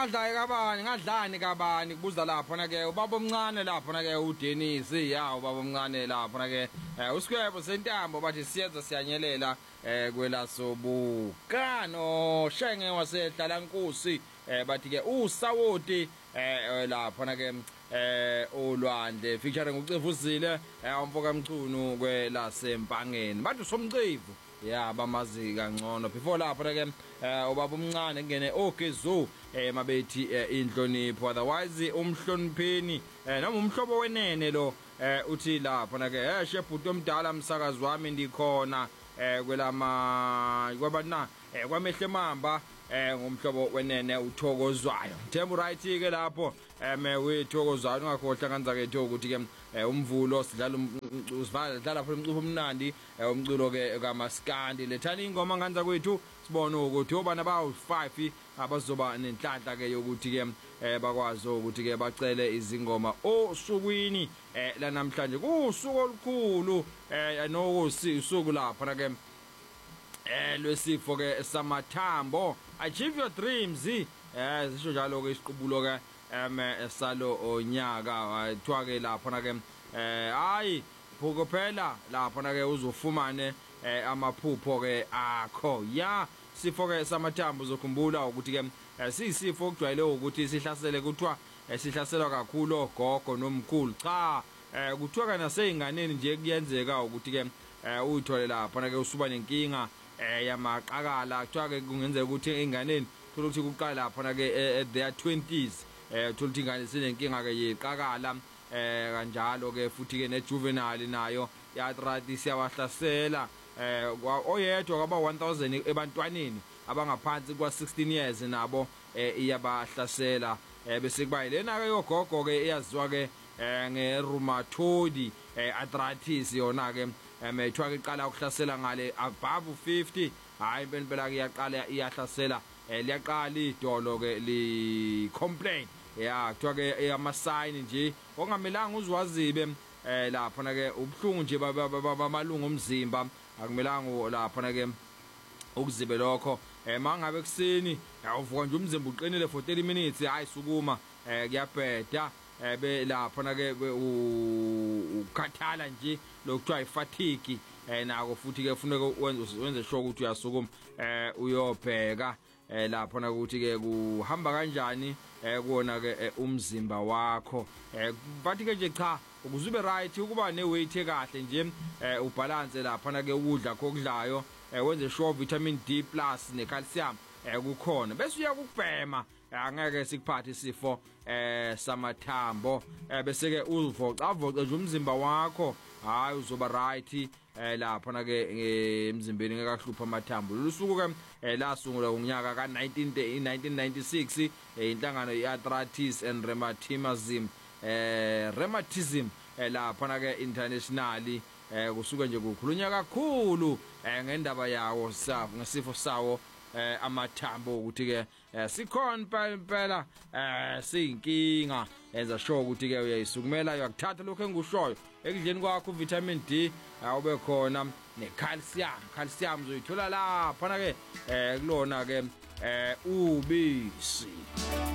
ngadlani kabani kubuza lapho na ke ubaba omncane lapho na ke uDennis ya ubaba omncane lapho na ke uSikwebo sentambo bathi siyenza siyanyelela kwelasobuka no Shenge wasehlala Nkosi bathi ke usawoti lapho na ke olwandle featuring uCivuzile umfoka Mchunu kwelasempangeni bathi somcivu ya bamazi kangcono before lapho ke ubaba omncane ngene ogezu mabethi inhlonipho otherwise umhlonipheni noma umhlobo wenene lo uthi lapho na ke shebhuti omdala umsakazi wami ndikhona kwabana kwamehle mamba ngumhlobo wenene uthokozwayo Thembu right ke lapho wethokozwayo ungakhohlwa kanza ke ukuthi ke umvulo sidlala usivala lapho umculo omnandi umculo ke kaMaskandi lethani ingoma nganza kwethu sibone ukuthi obana bawu5 abazoba nenhlanhla ke yokuthi ke bakwazi ukuthi ke bacele izingoma osukwini la namhlanje kusuku olukhulu nokusuku lapha na ke lwesifo ke samathambo achieve your dreams zisho njalo ke isiqubulo ke esalo onyaka ethiwa ke lapha na ke hayi phuko phela lapha na ke uzofumane amaphupho ke akho ya sifo ke samathambo uzokhumbula ukuthi ke sisifo kujwayele ukuthi sihlasele kuthiwa sihlaselwa kakhulu ogogo nomkhulu cha kuthiwa kana seyinganeni nje kuyenzeka ukuthi ke uyithole lapha na ke usuba nenkinga yamaqakala kuthiwa ke kungenzeka ukuthi inganeni thola ukuthi kuqala lapha na ke at their 20s thola ukuthi ingane sinenkinga ke yeqakala kanjalo ke futhi ke nejuvenile nayo arthritis yawahlasela oyedwa kwaba 1000 ebantwaneni abangaphansi kwa 16 years nabo iyabahlasela bese kuba lena ke yogogo ke iyaziwa ke ngerheumatoid arthritis yona ke ethiwa ke iqala ukuhlasela ngale above 50 hayi impela ke iyaqala iyahlasela liyaqala idolo ke li complain ya kuthiwa ke ama sign nje ongamelanga uzwazibe lapha na ke ubhlungu nje bamalungu omzimba akumelanga lapha na ke ukuzibe lokho mangabe kuseni uvuka nje umzimba uqinile for 30 minutes hayi sukuma kuyabheda be lapha na ke ukhathala nje lokuthiwa ifatigue nako futhi ke kufuneka wenze sure ukuthi uyasukuma uyobheka lapho na ukuthi ke kuhamba kanjani kuona ke umzimba wakho bathi ke nje cha ukuzube right ukuba ne weight ekahle nje ubalance lapha na ke ukudla kokudlayo wenze sure vitamin D+ ne calcium kukhona bese uyakubhema angeke sikuphathe isifo samathambo bese ke uvoca nje umzimba wakho hayi uzoba right lapha na ke emzimbeni ngekahlupha amathambo lusuku ke lasungula ngonyaka ka 1996 inhlangano yearthritis and rheumatism lapha na ke internationally kusuka nje kukhulunywa kakhulu ngendaba yawo ngesifo sawo amathambo ukuthi ke sikhona impela siyinkinga enza sure ukuthi ke uyayisukumela yakuthatha lokho engushoyo ekudleni kwakho vitamin D awube khona calcium uzoyithola lapha na ke kulona ke ubisi